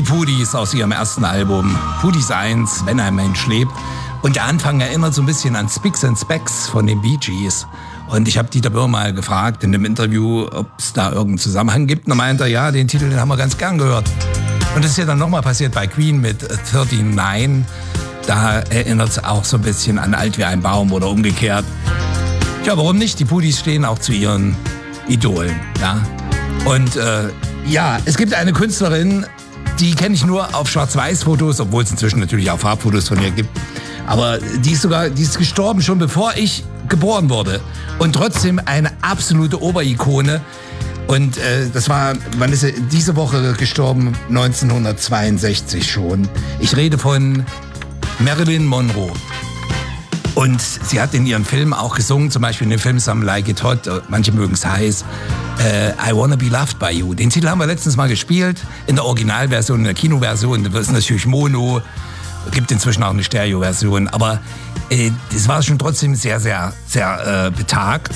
Die Pudis aus ihrem ersten Album, Pudis 1, Wenn ein Mensch lebt. Und der Anfang erinnert so ein bisschen an Spicks and Specks von den Bee Gees. Und ich habe Dieter Böhr mal gefragt in dem Interview, ob es da irgendeinen Zusammenhang gibt. Und er meinte, ja, den Titel, den haben wir ganz gern gehört. Und das ist ja dann nochmal passiert bei Queen mit 39. Da erinnert es auch so ein bisschen an Alt wie ein Baum oder umgekehrt. Ja, warum nicht? Die Pudis stehen auch zu ihren Idolen. Ja? Und ja, es gibt eine Künstlerin, die kenne ich nur auf Schwarz-Weiß-Fotos, obwohl es inzwischen natürlich auch Farbfotos von ihr gibt. Aber die ist gestorben schon bevor ich geboren wurde. Und trotzdem eine absolute Oberikone. Und das war, wann ist sie diese Woche gestorben? 1962 schon. Ich rede von Marilyn Monroe. Und sie hat in ihren Filmen auch gesungen, zum Beispiel in dem Film Some Like It Hot, manche mögen es heiß, I Wanna Be Loved by You. Den Titel haben wir letztens mal gespielt, in der Originalversion, in der Kinoversion. Das ist natürlich Mono, gibt inzwischen auch eine Stereo-Version. Aber das war schon trotzdem sehr, sehr, sehr betagt.